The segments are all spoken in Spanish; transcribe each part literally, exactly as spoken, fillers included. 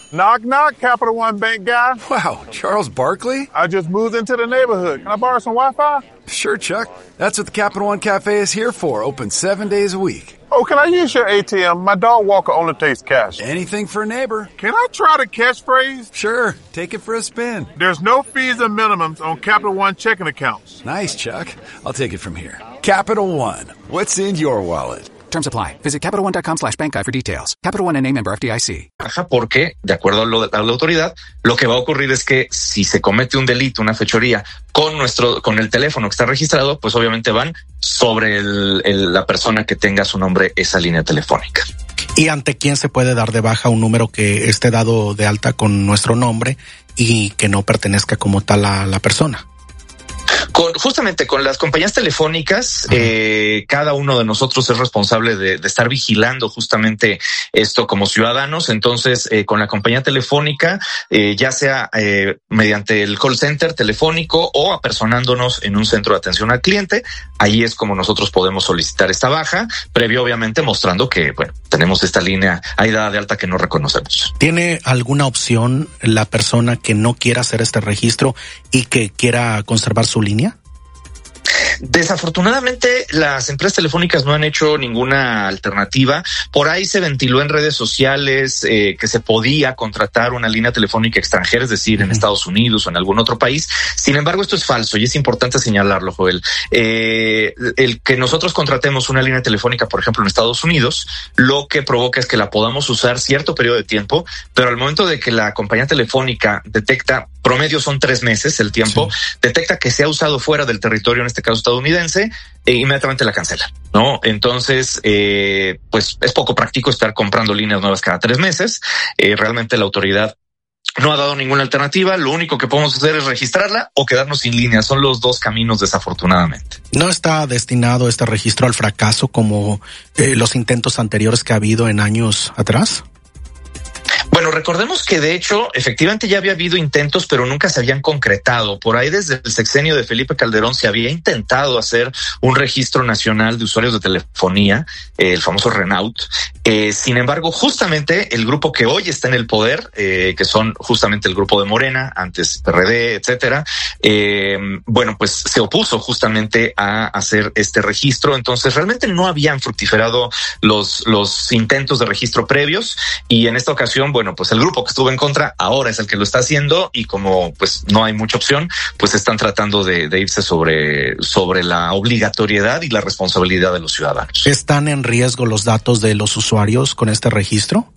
Knock, knock, Capital One Bank guy. Wow, Charles Barkley? I just moved into the neighborhood. Can I borrow some Wi-Fi? Sure, Chuck. That's what the Capital One Cafe is here for, open seven days a week. Oh, can I use your A T M? My dog Walker only takes cash. Anything for a neighbor. Can I try the catchphrase? Sure, take it for a spin. There's no fees or minimums on Capital One checking accounts. Nice, Chuck. I'll take it from here. Capital One. What's in your wallet? Terms apply. Visit Capital One dot com slash bank guide for details. Capital One N A member F D I C. Porque, de acuerdo a, lo, a la autoridad, lo que va a ocurrir es que si se comete un delito, una fechoría, con nuestro, con el teléfono que está registrado, pues obviamente van sobre el, el, la persona que tenga a su nombre esa línea telefónica. ¿Y ante quién se puede dar de baja un número que esté dado de alta con nuestro nombre y que no pertenezca como tal a la persona? Con, justamente con las compañías telefónicas, eh, cada uno de nosotros es responsable de, de estar vigilando justamente esto como ciudadanos. Entonces, eh, con la compañía telefónica, eh, ya sea eh, mediante el call center telefónico o apersonándonos en un centro de atención al cliente, ahí es como nosotros podemos solicitar esta baja, previo obviamente mostrando que, bueno, tenemos esta línea ahí dada de alta que no reconocemos. ¿Tiene alguna opción la persona que no quiera hacer este registro y que quiera conservar su línea? Desafortunadamente, las empresas telefónicas no han hecho ninguna alternativa. Por ahí se ventiló en redes sociales eh, que se podía contratar una línea telefónica extranjera, es decir, en Estados Unidos o en algún otro país. Sin embargo, esto es falso y es importante señalarlo, Joel. Eh, el que nosotros contratemos una línea telefónica, por ejemplo, en Estados Unidos, lo que provoca es que la podamos usar cierto periodo de tiempo, pero al momento de que la compañía telefónica detecta, promedio son tres meses el tiempo, sí. detecta que se ha usado fuera del territorio, en este caso estadounidense, e inmediatamente la cancela, ¿no? Entonces, eh, pues es poco práctico estar comprando líneas nuevas cada tres meses. Eh, realmente la autoridad no ha dado ninguna alternativa. Lo único que podemos hacer es registrarla o quedarnos sin línea. Son los dos caminos, desafortunadamente. ¿No está destinado este registro al fracaso como eh, los intentos anteriores que ha habido en años atrás? Bueno, recordemos que de hecho, efectivamente ya había habido intentos, pero nunca se habían concretado. Por ahí desde el sexenio de Felipe Calderón se había intentado hacer un registro nacional de usuarios de telefonía, eh, el famoso RENAUT. Eh, sin embargo, justamente el grupo que hoy está en el poder, eh, que son justamente el grupo de Morena, antes P R D, etcétera, eh, bueno, pues se opuso justamente a hacer este registro. Entonces realmente no habían fructiferado los, los intentos de registro previos, y en esta ocasión, bueno, pues el grupo que estuvo en contra ahora es el que lo está haciendo, y como pues no hay mucha opción, pues están tratando de, de irse sobre, sobre la obligatoriedad y la responsabilidad de los ciudadanos. ¿Están en riesgo los datos de los usuarios con este registro?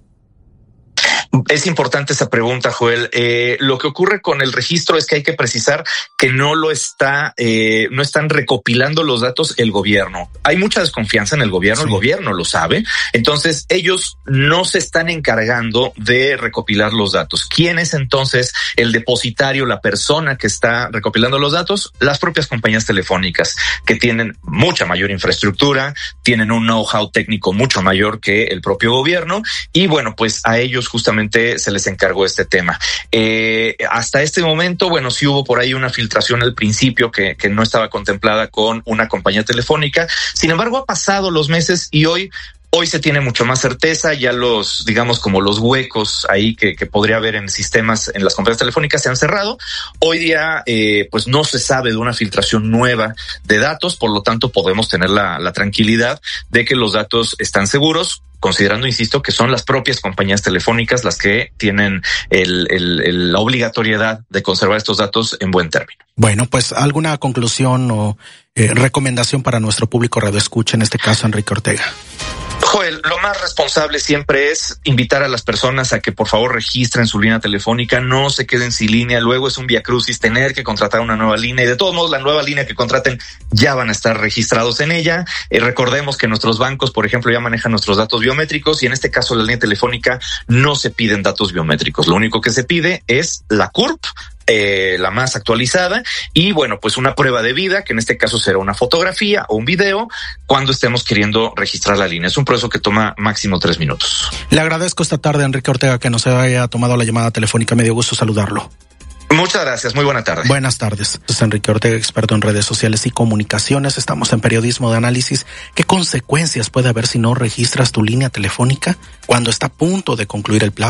Es importante esa pregunta, Joel. Eh, lo que ocurre con el registro es que hay que precisar que no lo está, eh, no están recopilando los datos el gobierno. Hay mucha desconfianza en el gobierno, sí. El gobierno lo sabe. Entonces, ellos no se están encargando de recopilar los datos. ¿Quién es entonces el depositario, la persona que está recopilando los datos? Las propias compañías telefónicas, que tienen mucha mayor infraestructura, tienen un know-how técnico mucho mayor que el propio gobierno, y bueno, pues a ellos justamente se les encargó este tema. Eh, hasta este momento, bueno, sí hubo por ahí una filtración al principio que, que no estaba contemplada con una compañía telefónica. Sin embargo, ha pasado los meses y hoy Hoy se tiene mucho más certeza. Ya los, digamos, como los huecos ahí que, que podría haber en sistemas en las compañías telefónicas se han cerrado. Hoy día, eh, pues no se sabe de una filtración nueva de datos, por lo tanto podemos tener la, la tranquilidad de que los datos están seguros, considerando, insisto, que son las propias compañías telefónicas las que tienen el, el, el, la obligatoriedad de conservar estos datos en buen término. Bueno, pues alguna conclusión o eh, recomendación para nuestro público radioescucha, en este caso Enrique Ortega. Joel, lo más responsable siempre es invitar a las personas a que por favor registren su línea telefónica, no se queden sin línea. Luego es un viacrucis tener que contratar una nueva línea, y de todos modos la nueva línea que contraten ya van a estar registrados en ella. Eh, recordemos que nuestros bancos, por ejemplo, ya manejan nuestros datos biométricos, y en este caso la línea telefónica no se piden datos biométricos. Lo único que se pide es la C U R P, Eh, la más actualizada, y bueno, pues una prueba de vida, que en este caso será una fotografía o un video, cuando estemos queriendo registrar la línea. Es un proceso que toma máximo tres minutos. Le agradezco esta tarde a Enrique Ortega que nos haya tomado la llamada telefónica. Me dio gusto saludarlo. Muchas gracias, muy buena tarde. Buenas tardes. Es Enrique Ortega, experto en redes sociales y comunicaciones. Estamos en Periodismo de Análisis. ¿Qué consecuencias puede haber si no registras tu línea telefónica cuando está a punto de concluir el plazo?